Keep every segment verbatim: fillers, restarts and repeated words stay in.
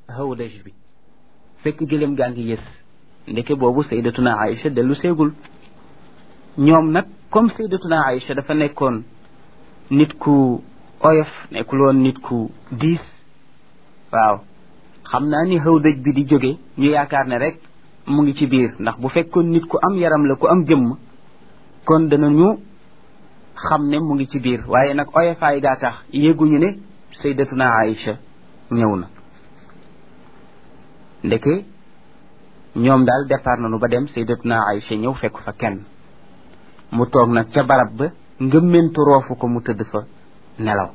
hawdaj bi fekk gëléem gaa ngi yës ndeke boobu sayyidatuna Aïcha dellu seegul ñoom nag comme sayyidatuna Aïcha dafa nekkoon nit ku oyof nekkuloon nit ku diis waaw xam naa ni hawdaj bi di jóge ñu yaakaar ne rek mu ngi ci biir ndax bu fekkoon nit ku am yaram la ku am jëmm kon danañu xam ne mu ngi ci biir waaye nag oyofaay gaa tax yéeguñu ne sayyidatuna Aïcha ñëw na ndeke ñoom daal départ nañu ba dem sayyidatuna Aïcha ñëw fekk fa kenn mu toog nag ca barab ba ngëmmentu roofu ko mu tëdd fa nelaw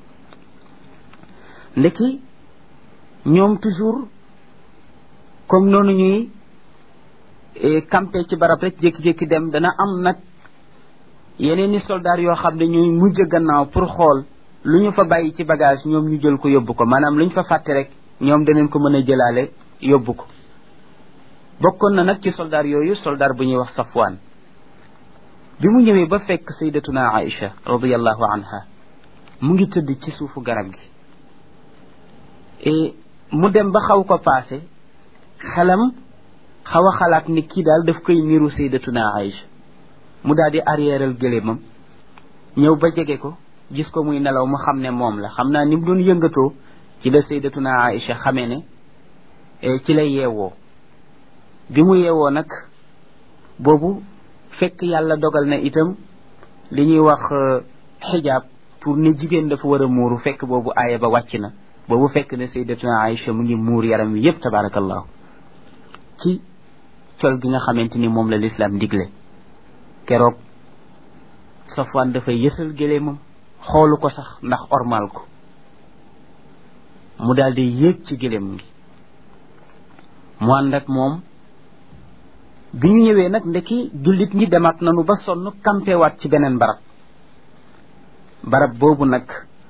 ndeki ñoom toujours comme noonu ñuy campé ci barab rek jékki-jékki dem dana am nag yeneen i soldaar yoo xam ne ñuy mujj gannaaw pour xool lu ñu fa bàyyi ci bagage ñoom ñu jël ko yóbbu ko maanaam lu ñu fa fàtte rek ñoom danañ ko mën a jëlaale yóbbu ko bokkoon na nag ci soldaar yooyu soldaar bu ñuy wax Safwaan bi mu ñëwee ba fekk sayyidatuna Aïcha radiyallahu anha mu ngi tëdd ci suufu garab gi et mu dem ba xaw ko paase xelam xaw a xalaat ni kii daal daf koy niru sayyidatuna Aïcha mu daal di arrièreal gëléemam ñëw ba jege ko gis ko muy nelaw mu xam ne moom la xam naa ni mu doon yëngatoo ci la sayyidatuna Aïcha xamee ne ci la yeewoo bi mu yeewoo nag boobu fekk yàlla dogal na itam li ñuy wax xijaab pour ne jigéen dafa war a muuru fekk boobu aaya ba wàcc na boobu fekk ne sayyidatuna Aïcha mu ngi muur yaram wi yépp tabarakallahu ci col gi nga xamante ni moom la lislaam digle keroog Safwaan dafay yësal géléemam xoolu ko sax ndax ormal ko mu daal di yéeg ci géléem gi mu ànd ak moom bi ñu ñëwee nag ndeki jullit ñi demaat nanu ba sonn kampewaat ci beneen barab barab boobu nag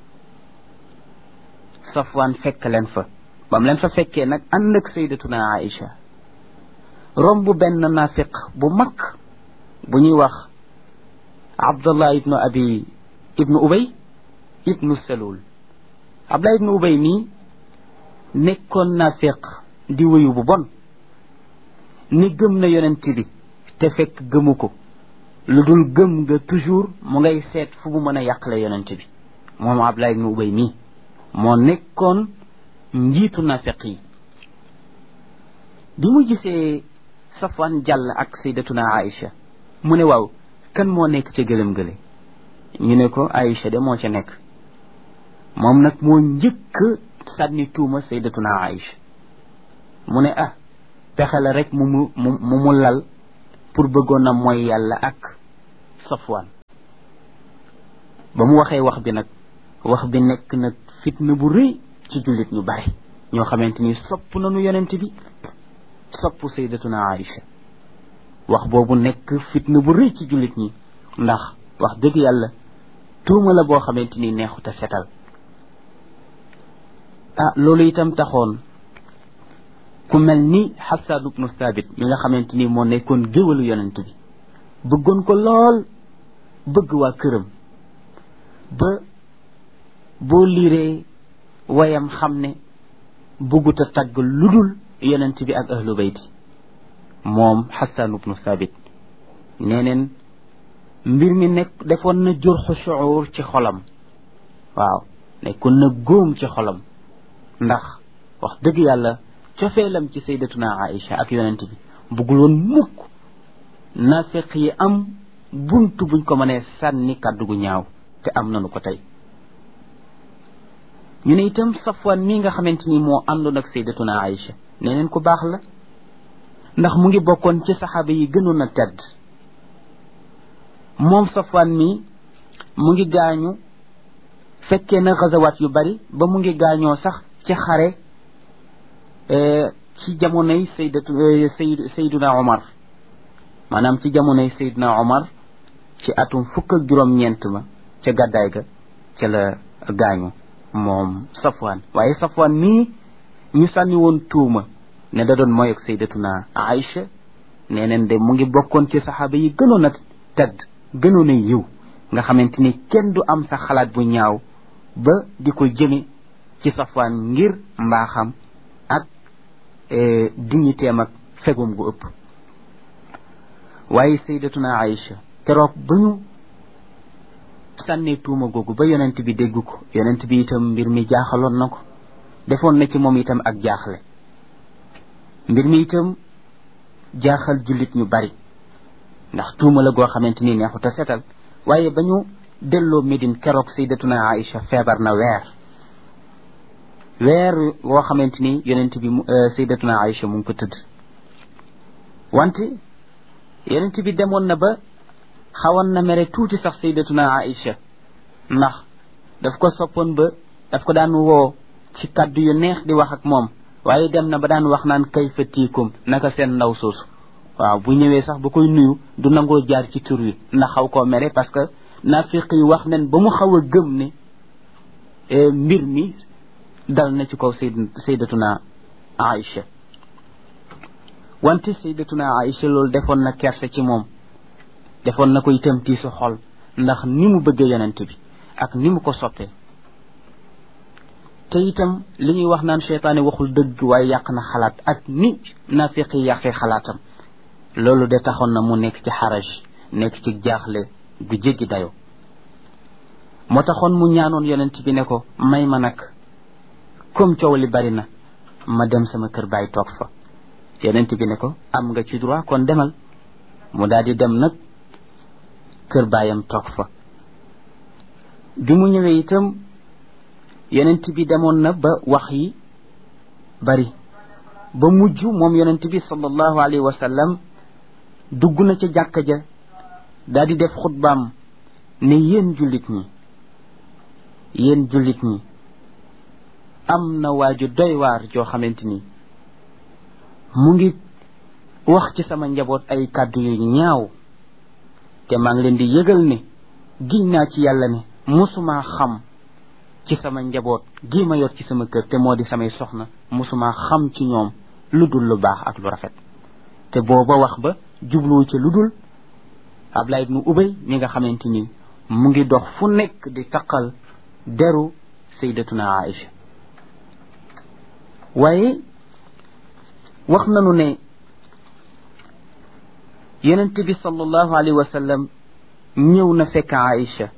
Safwaan fekk leen fa bam leen fa fekkee nag ànd ak sayyidatuna Aïcha romb benn naafiq bu mag bu ñuy wax Abdallah ibnu abi ibnu Ubay ibnu Salul Abdallah ibnu Ubay nii nekkoon naafiq di wuyu bu bon ni gëm na yonent bi te fekk gëmu ko lu dul gëm nga toujours mu ngay seet fu mu mën a yàqale yonent bi moom Abdallah ibnu Ubay nii moo nekkoon njiitu naafiq yi bi mu gisee Safwaan jàll ak sayyidatuna Aïcha mu ne waaw kan moo nekk ca gëlëm gële ñu ne ko Aïcha de moo ca nekk moom nag moo njëkk sànni tuuma sayyidatuna Aïcha mu ne ah pexe la rek mu mu mu mu lal pour bëggoon na mooy yàlla ak Safwaan ba mu waxee wax bi nag wax bi nekk nag fitna bu rëy ci jullit ñu bari ñoo xamante ni sopp nañu yonent bi sopp sayyidatuna Aïcha wax boobu nekk fitna bu rëy ci jullit ñi ndax wax dëgg yàlla tuuma la boo xamante ni neexut a setal ah loolu itam taxoon ku mel ni Hassan ibnu Thabit mi nga xamante ni moo nekkoon géwalu yonent bi bëggoon ko lool bëgg waa këram ba boo liiree wayam xam ne bëggut a tagg lu dul yonent bi ak ahlu bayti moom Hassan ibnu Thabit nee neen mbir mi nekk defoon na jurxu shuur ci xolam waaw nekkoon na góom ci xolam ndax wax dëgg yàlla cofeelam ci sayyidatuna Aïcha ak yonent bi bëggul woon mukk nafiq yi am buntu buñ ko mënee sànni kàddu gu ñaaw te am nañu ko tey ñu ne itam Safwaan mii nga xamante ni moo àndoon ak sayyidatuna Aïcha nee neen ku baax la ndax mu ngi bokkoon ci saxaaba yi gënoon a tedd moom Safwaan mii mu ngi gaañu fekkee na gazawaat yu bari ba mu ngi gaañoo sax ci xare ci jamonoy sayyidatu sayyid sayyiduna Omar maanaam ci jamonoy sayyiduna Omar ci atum fukk ak juróom-ñeent ma ca gàddaay ga ca la gaañu moom Safwaan waaye Safwaan mii ñu sànni woon tuuma ne da doon mooy ak sayyidatuna Aïcha nee neen de mu ngi bokkoon ci saxaaba yi gënoon a tedd gënoon a yiw nga xamante ni kenn du am sax xalaat bu ñaaw ba di ko jëme ci Safwaan ngir mbaaxam ak dignitéem ak fegum gu ëpp waaye sayyidatuna Aïcha keroog ba ñu sànnee tuuma googu ba yonent bi dégg ko yonent bi itam mbir mi jaaxaloon na ko defoon na ci moom itam ak jaaxle mbir mi itam jaaxal jullit ñu bari ndax tuuma la goo xamante ni neexut a setal waaye ba ñu delloo Médine keroog sayyidatuna Aïcha feebar na weer weer woo xamante ni yonent bi sayyidatuna Aïcha mu ngi ko tëdd wante yonent bi demoon na ba xawoon na mere tuuti sax sayyidatuna Aïcha ndax daf ko soppoon ba daf ko daan woo ci kaddu yu neex di wax ak moom waaye dem na ba daan wax naan kayfa tiikum naka seen ndaw soosu waaw bu ñëwee sax bu koy nuyu du nangoo jaar ci tur wi ndax xaw koo mere parce que naafiq yi wax nen ba mu xaw a gëm ne mbir mi dal na ci kaw sayd sayyidatuna Aïcha wante sayyidatuna Aïcha loolu defoon na kerse ci moom defoon na ko itam tiisu xol ndax ni mu bëggee yonent bi ak ni mu ko soppee te itam li ñuy wax naan seytaane waxul dëgg waaye yàq na xalaat ak ni naafiq yi yàqee xalaatam loolu de taxoon na mu nekk ci xaraj nekk ci jaaxle gu jéggi dayo moo taxoon mu ñaanoon yonent bi ne ko may ma nag comme coow li bari na ma dem sama kër baay toog fa yonent bi ne ko am nga ci droit kon demal mu daal di dem nag kër baayam toog fa bi mu ñëwee itam yonent bi demoon na ba wax yi bari ba mujj moom yonent bi sallallahu alayhi wa sallam dugg na ca jàkka ja daal di def xutbaam ne yéen jullit ñi yéen jullit ñi am na waaju doy waar joo xamante ni mu ngi wax ci sama njaboot ay kàddu yu ñaaw te maa ngi leen di yëgal ne giñ naa ci yàlla ne musuma xam ci sama njaboot gii ma yor ci sama kër te moo di samay soxna musuma xam ci ñoom lu dul lu baax ak lu rafet te booba wax ba jubluwu ci lu dul Abdullah ibnu Ubay mi nga xamante ni mu ngi dox fu nekk di taqal deru sayyidatuna Aïcha waaye wax nanu ne yonent bi sallallahu alayhi wa sallam ñëw na fekk Aïcha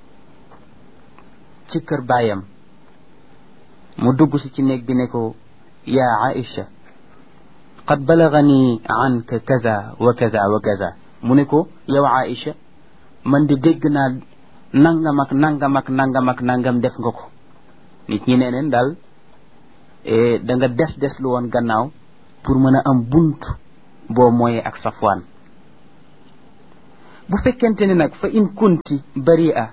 ci kër baayam mu dugg si ci néeg bi ne ko yaa Aïcha qad balagani anka kaza wa kaza wa kaza mu ne ko yow Aïcha man di dégg naa nangam ak nangam ak nangam ak nangam def nga ko nit ñi nee neen daal da nga des des lu woon gannaaw pour mën a am bunt boo mooyee ak Safwaan bu fekkente ne nag fa in kunti bari'a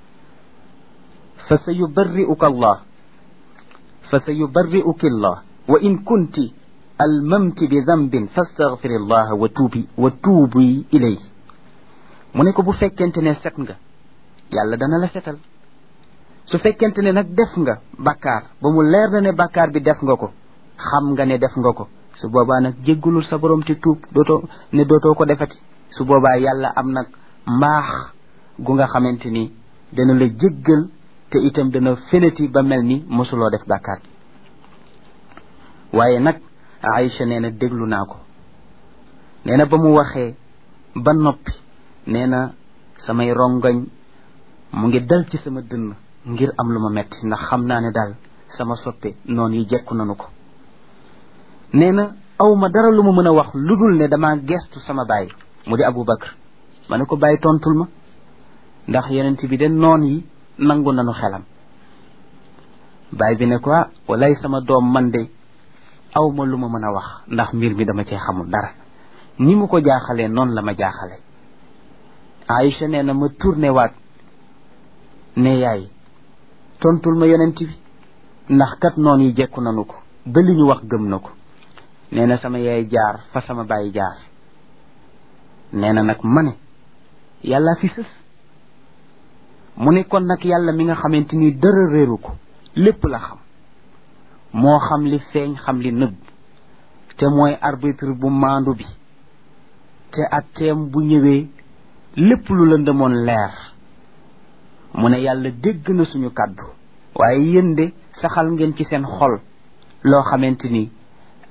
fa sa yubarri'uka Allah fa sa yubarri'uki Allah wa in kunti almamti bi dambin fastaghfiri Allah wa tuubi wa tuubi ilay mu ne ko bu fekkente ne set nga yàlla dana la setal su fekkente ne nag def nga bàkkaar ba mu leer na ne bàkkaar bi def nga ko xam nga ne def nga ko su boobaa nag jéggulul sa borom ci tuub dootoo ne dootoo ko defati su boobaa yàlla am nag mbaax gu nga xamante ni dana la jéggal te itam dana feneti ba mel ni mosuloo def bàkkaar bi waaye nag Aïcha nee na déglu naa ko nee na ba mu waxee ba noppi nee na samay rongoñ mu ngi dal ci sama dënn ngir am lu ma metti ndax xam naa ne daal sama soppe noonu yi jekku nanu ko nee na aw ma dara lu ma mën a wax lu dul ne dama gestu sama baay mu di Abu Bakr ma ne ko bàyyi tontul ma ndax yonent bi de noon yi nangu nanu xelam baay bi ne ko ah walay sama doom man de aw ma lu ma mën a wax ndax mbir mi dama cee xamul dara ni mu ko jaaxalee noonu la ma jaaxale Aïcha nee na ma tourné waat ne yaay tontul ma yonent bi ndax kat noonu yi jekku nanu ko ba li ñu wax gëm na ko nee na sama yaay jaar fa sama baay jaar nee na nag ma ne yàlla fi sës mu ne kon nag yàlla mi nga xamante ni dara réeru ko lépp la xam moo xam li feeñ xam li nëbb te mooy arbitre bu maandu bi te atteem bu ñëwee lépp lu lëndëmoon leer mu ne yàlla dégg na suñu kàddu waaye yéen de saxal ngeen ci seen xol loo xamante ni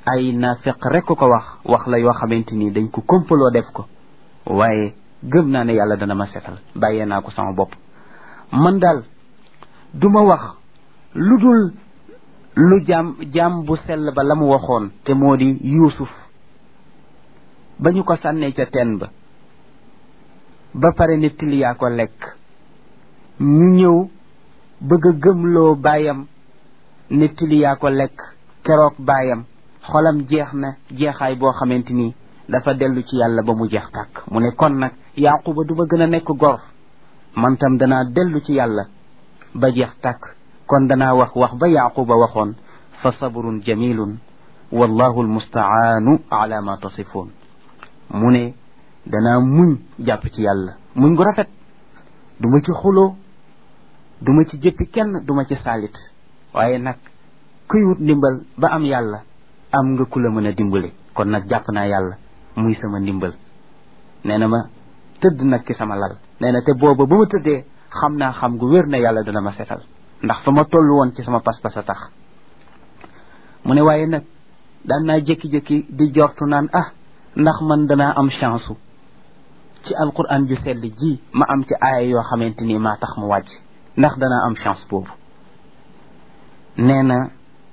ay naafeq rek ko wax wax la yoo xamante ni dañ ko kompaloo def ko waaye gëm naa ne yàlla dana ma setal bàyyee naa ko sama bopp man daal duma wax lu dul lu jaam jaam bu sell ba la mu waxoon te moo di yuusuf ba ñu ko sànnee ca teen ba ba pare ne till yaa ko lekk ñu ñëw bëgg a gëmloo baayam ne till yaa ko lekk keroog baayam xolam jeex na jeexaay boo xamante ni dafa dellu ci yàlla ba mu jeex tàkk mu ne kon nag yaquba du ma gën a nekk gor man tam danaa dellu ci yàlla ba jeex tàkk kon danaa wax wax ba yaquba waxoon fa sabrun jamilun wallahu almustaanu ala ma tasifun mu ne danaa muñ jàpp ci yàlla muñ gu rafet du ma ci xuloo du ma ci jëppi kenn du ma ci saalit waaye nag kuy wut ndimbal ba am yàlla am nga ku la mën a dimbale kon nag jàpp naa yàlla muy sama ndimbal nee na ma tëdd nag ci sama lal nee na te booba ba ma tëddee xam naa xam gu wér na yàlla dana ma setal ndax fa ma toll woon ci sama pas-pas a tax mu ne waaye nag daan naa jékki-jékki di jortu naan ah ndax man danaa am chance u ci alquran ju sell ji ma am ci aaya yoo xamante ni maa tax mu wàcc ndax danaa am chance boobu nee na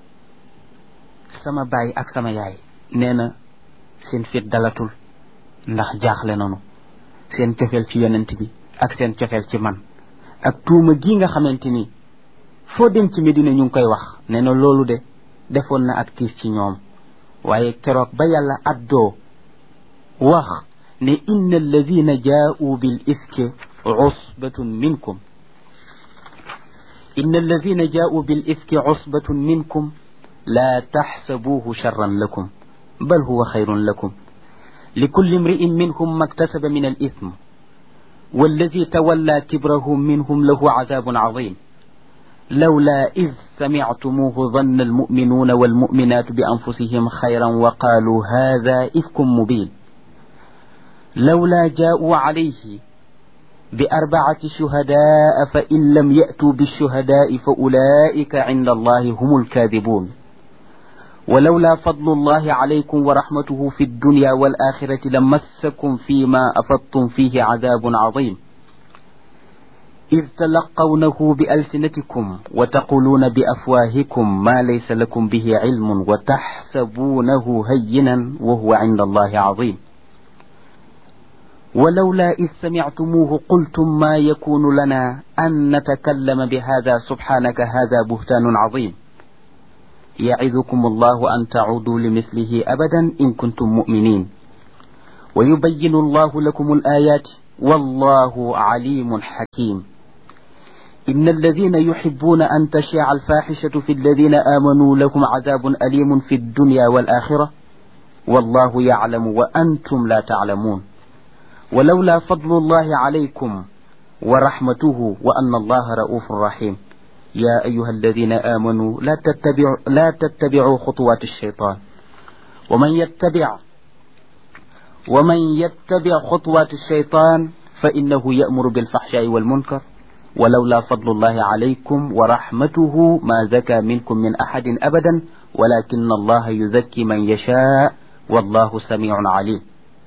sama baay ak sama yaay nee na seen fit dalatul ndax jaaxle nanu seen cofeel ci yonent bi ak seen cofeel ci man ak tuuma gi nga xamante ni foo dem ci Medina ñu ngi koy wax nee na loolu de defoon na ak tiis ci ñoom waaye keroog ba yàlla addoo wax ne inna alladina jaa'u bil ifki usbatun minkum inna alladina jaa'u bil ifki usbatun minkum la taxsabuuhu charran lakum bal huwa xayrun lakum likulli imri'in minhum maktasaba min al ithm walladi tawalla kibrahu minhum lahu cadaabun cadiim لولا إذ سمعتموه ظن المؤمنون والمؤمنات بأنفسهم خيرا وقالوا هذا إفك مبين لولا جاءوا عليه بأربعة شهداء فإن لم يأتوا بالشهداء فأولئك عند الله هم الكاذبون ولولا فضل الله عليكم ورحمته في الدنيا والآخرة لمسكم فيما أفضتم فيه عذاب عظيم إذ تلقونه بألسنتكم وتقولون بأفواهكم ما ليس لكم به علم وتحسبونه هينا وهو عند الله عظيم ولولا إذ سمعتموه قلتم ما يكون لنا أن نتكلم بهذا سبحانك هذا بهتان عظيم يعظكم الله أن تعودوا لمثله أبدا إن كنتم مؤمنين ويبين الله لكم الآيات والله عليم حكيم إن الذين يحبون أن تشيع الفاحشة في الذين آمنوا لهم عذاب أليم في الدنيا والآخرة والله يعلم وأنتم لا تعلمون ولولا فضل الله عليكم ورحمته وأن الله رؤوف رحيم يا أيها الذين آمنوا لا تتبعوا, لا تتبعوا خطوات الشيطان ومن يتبع ومن يتبع خطوات الشيطان فإنه يأمر بالفحشاء والمنكر ولولا فضل الله عليكم ورحمته ما زكى منكم من أحد أبدا ولكن الله يزكي من يشاء والله سميع عليم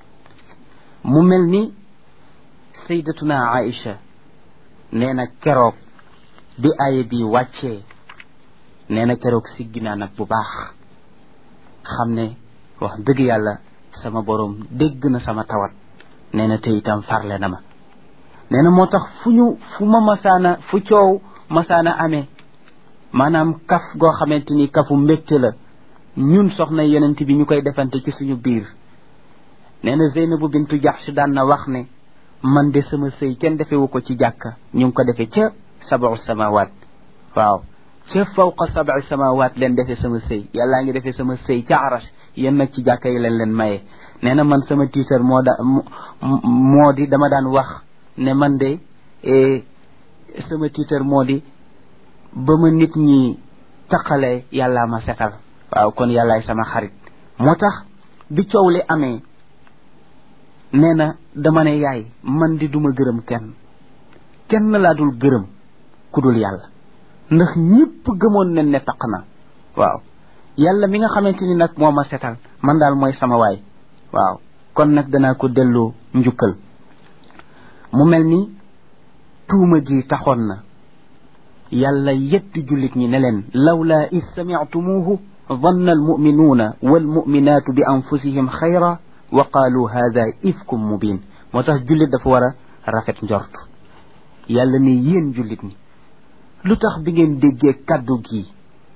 مملني سيدتنا عائشة نينا كروك bi aaya bi wàccee nee na keroog siggi naa nag bu baax xam ne wax dëgg yàlla sama borom dégg na sama tawat nee na te itam farle na ma nee na moo tax fu ñu fu ma masaana fu coow masaana amee maanaam kaf goo xamante ni kafu mbégte la ñun soxna yonent bi ñu koy defante ci suñu biir nee na Zeynabu bintu Jaxsh daan na wax ne man de sama sëy kenn defewu ko ci jàkka ñu ngi ko defe ca sabu samawat waaw ca fawqa sabu samawat leen defee sama sëy yàllaa ngi defee sama sëy ca arash yéen nag ci jàkka yi leen leen maye nee na man sama tiitar moo da moo di dama daan wax ne man de sama tiitar moo di ba ma nit ñi taqalee yàllaa ma setal waaw kon yàllaay sama xarit moo tax bi coow li amee nee na dama ne yaay man di duma gërëm kenn kenn laa dul gërëm ku dul yàlla ndax ñëpp gëmoon nañ ne taq na waaw yàlla mi nga xamante ni nag moo ma setal man daal mooy sama waay waaw kon nag danaa ko delloo njukkal mu mel ni tuuma gi taxoon na yàlla yetti jullit ñi ne leen lawlaa is samictumuuhu danna almuminuuna walmuminaatu bi anfusihim xayra wa qaalu haada ifkum mubin moo tax jullit dafa war a rafet njort yàlla ne yéen jullit ñi lu tax bi ngeen déggee kàddu gi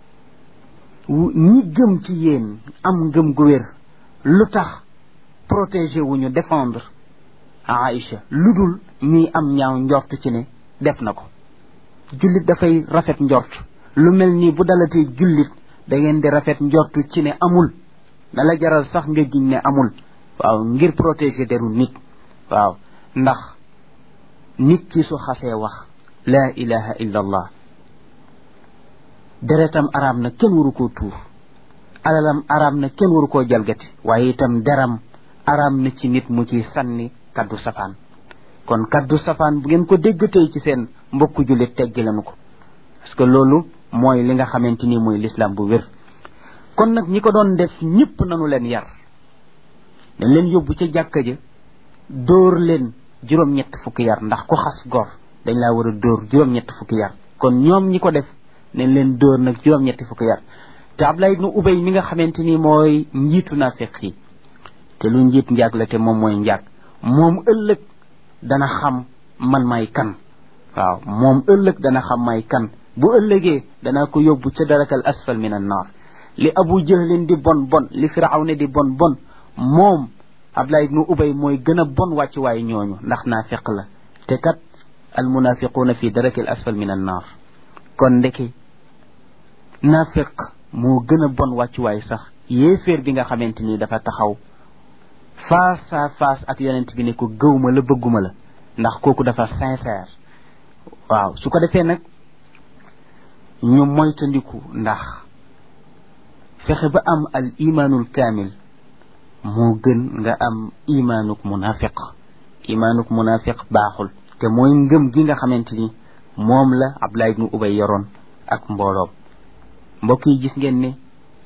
ñi gëm ci yéen am ngëm gu wér lu tax protéger wu ñu défendre Aïcha lu dul ñuy am ñaaw njort ci ne def na ko jullit dafay rafet njort lu mel nii bu dalatee jullit da ngeen di rafet njort ci ne amul da la jaral sax nga giñ ne amul waaw ngir protéger deru nit waaw ndax nit ki su xasee wax laa ilaha illa allah deretam araam na kenn waru koo tuur alalam araam na kenn waru koo jalgati waaye itam deram araam na ci nit mu ci sànni kaddu safaan kon kaddu safaan bu ngeen ko déggatee ci seen mbokku jullit teggi lañu ko parce que loolu mooy li nga xamante ni mooy l'islam bu wér kon nag ñi ko doon def ñëpp nanu leen yar dañ leen yóbbu ca jàkka ja dóor leen juróom-ñett fukki yar ndax ku xas gor dañ laa war a dóor juróom-ñett fukki yar kon ñoom ñi ko def nañ leen dóor nag juróom-ñetti fukki yar te Abdullah ibnu Ubay mi nga xamante ni mooy njiitu naafiq yi te lu njiit njaag la te moom mooy njaag moom ëllëg dana xam man may kan waaw moom ëllëg dana xam may kan bu ëllëgee danaa ko yóbbu ca darakal asfal min an naar li Abu Jahlin di bon bon li Firawna di bon bon moom Abdullah ibnu Ubay mooy gën a bon wàcc waaye ñooñu ndax naafiq la te kat al munafiquuna fi darakil asfal min an naar kon ndeke naafiq moo gën a bon wàccuwaay sax yéeféer bi nga xamante ni dafa taxaw face à face ak yonent bi ne ko gëwma la bëgguma la ndax kooku dafa sincère waaw su ko defee nag ñu moytandiku ndax fexe ba am al imaanul kaamil moo gën nga am imaanuk munafiq imaanuk munafiq baaxul te mooy ngëm gi nga xamante ni moom la Abdullah ibnu Ubay yoroon ak mbooloom mbokk yi gis ngeen ne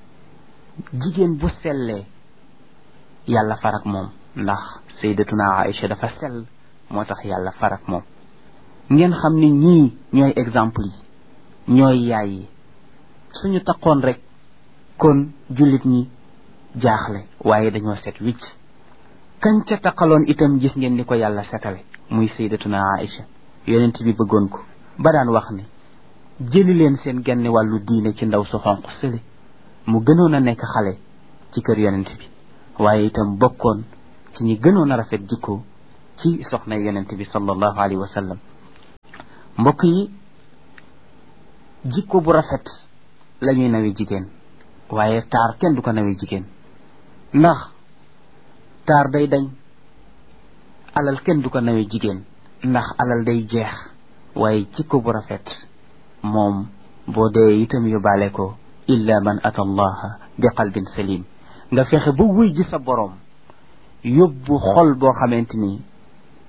jigéen bu sellee yàlla farak moom ndax sayyidatuna Aïcha dafa sell moo tax yàlla farak moom ngeen xam ni ñii ñooy exemple yi ñooy yaay yi suñu taqoon rek kon jullit ñi jaaxle waaye dañoo set wicc kañ ca taqaloon itam gis ngeen ni ko yàlla setale muy sayyidatuna Aïcha yonent bi bëggoon ko ba daan wax ne jëli leen seen genn wàllu diine ci ndaw su xonq sële mu gënoon a nekk xale ci kër yonent bi waaye itam bokkoon ci ñi gënoon a rafet jikko ci soxna yonent bi sallallahu alayhi wa sallam mbokk yi jikko bu rafet la ñuy nawe jigéen waaye taar kenn du ko nawe jigéen ndax taar day dañ alal kenn du ko nawe jigéen ndax alal day jeex waaye jikko bu rafet moom boo dee itam yóbbaale ko illa man ata allaha bi qalbin salim nga fexe ba wuy ji sa boroom yóbbu xol boo xamante ni